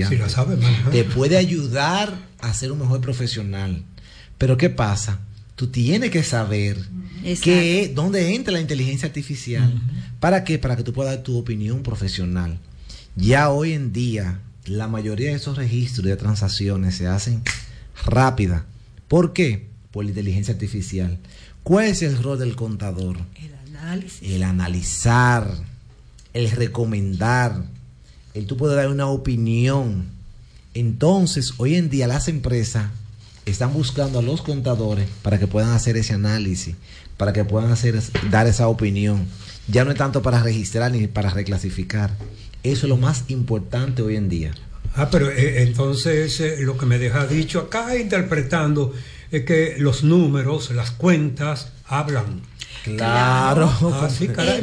estudiante. Si la sabe manejar. Te puede ayudar a ser un mejor profesional. Pero ¿qué pasa? Tú tienes que saber dónde entra la inteligencia artificial. ¿Para qué? Para que tú puedas dar tu opinión profesional. Ya hoy en día, la mayoría de esos registros de transacciones se hacen rápida. ¿Por qué? Por la inteligencia artificial. ¿Cuál es el rol del contador? El analizar, el recomendar, el tú puedes dar una opinión. Entonces, hoy en día las empresas están buscando a los contadores para que puedan hacer ese análisis, para que puedan dar esa opinión. Ya no es tanto para registrar ni para reclasificar. Eso es lo más importante hoy en día. Pero entonces lo que me deja dicho acá interpretando es que los números, las cuentas hablan. Claro. Sí, caray,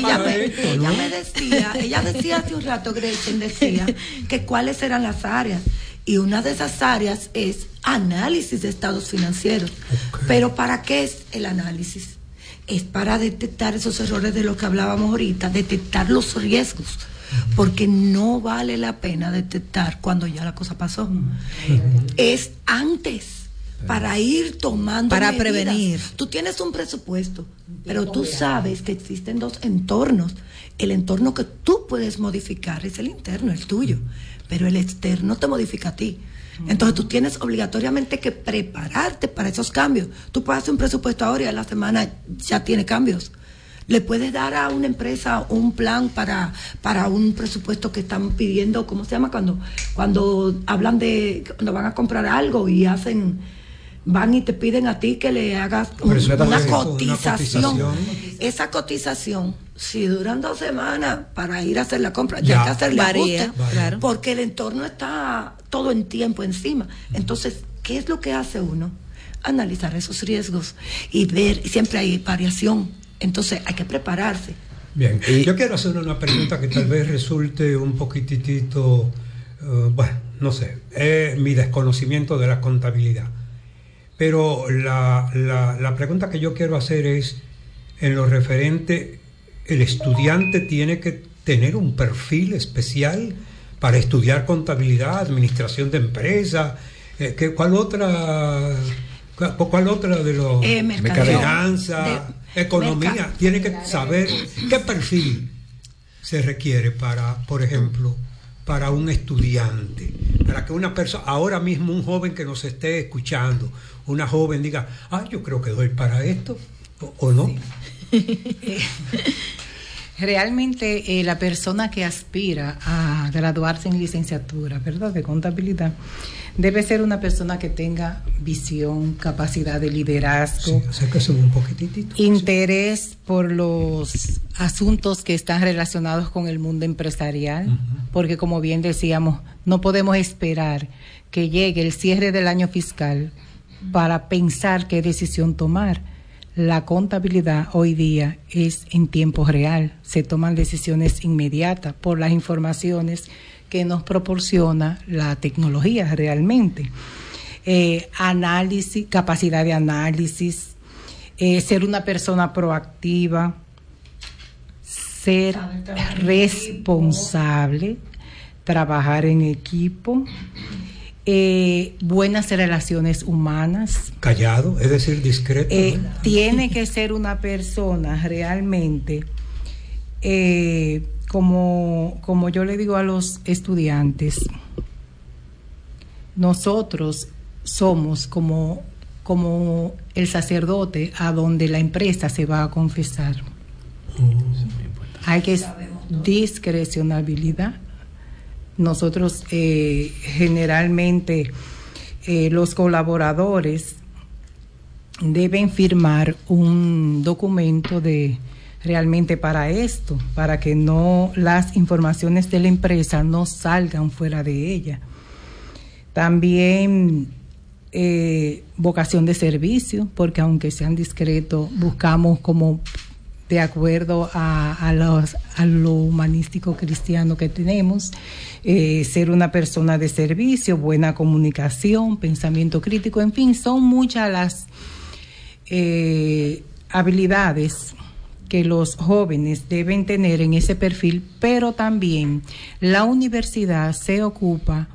ella decía hace un rato, Gretchen decía que cuáles eran las áreas. Y una de esas áreas es análisis de estados financieros. Okay. Pero ¿para qué es el análisis? Es para detectar esos errores de los que hablábamos ahorita, detectar los riesgos. Porque no vale la pena detectar cuando ya la cosa pasó. Es antes, para ir tomando para medidas. Prevenir. Tú tienes un presupuesto, pero tú sabes que existen dos entornos. El entorno que tú puedes modificar es el interno, el tuyo, pero el externo te modifica a ti. Entonces tú tienes obligatoriamente que prepararte para esos cambios. Tú puedes hacer un presupuesto ahora y a la semana ya tiene cambios. Le puedes dar a una empresa un plan para un presupuesto que están pidiendo, ¿cómo se llama? Cuando hablan de, cuando van a comprar algo y van y te piden a ti que le hagas una cotización. Esa cotización, si duran 2 semanas para ir a hacer la compra, ya hay que hacerle ajuste, claro. Porque el entorno está todo en tiempo encima. Entonces, ¿qué es lo que hace uno? Analizar esos riesgos y ver, siempre hay variación. Entonces hay que prepararse. Bien, yo quiero hacer una pregunta que tal vez resulte un poquitito, no sé, mi desconocimiento de la contabilidad. Pero la pregunta que yo quiero hacer es, en lo referente, ¿el estudiante tiene que tener un perfil especial para estudiar contabilidad, administración de empresas? ¿Cuál otra de los finanzas, economía? Tiene que saber qué perfil se requiere para, por ejemplo, para un estudiante, para que una persona, ahora mismo un joven que nos esté escuchando, una joven diga, yo creo que doy para esto, o no. Sí. Realmente la persona que aspira a graduarse en licenciatura, ¿verdad?, de contabilidad, debe ser una persona que tenga visión, capacidad de liderazgo, un poquitito, interés por los asuntos que están relacionados con el mundo empresarial, porque como bien decíamos, no podemos esperar que llegue el cierre del año fiscal para pensar qué decisión tomar. La contabilidad hoy día es en tiempo real, se toman decisiones inmediatas por las informaciones que nos proporciona la tecnología realmente. Análisis, capacidad de análisis, ser una persona proactiva, ser responsable, trabajar en equipo, buenas relaciones humanas. Callado, es decir, discreto. Tiene que ser una persona realmente, como yo le digo a los estudiantes, nosotros somos como el sacerdote a donde la empresa se va a confesar. Hay que discrecionalidad. Nosotros generalmente los colaboradores deben firmar un documento realmente para esto, para que no las informaciones de la empresa no salgan fuera de ella. También vocación de servicio, porque aunque sean discretos, buscamos como de acuerdo a lo humanístico cristiano que tenemos, ser una persona de servicio, buena comunicación, pensamiento crítico, en fin, son muchas las habilidades que los jóvenes deben tener en ese perfil, pero también la universidad se ocupa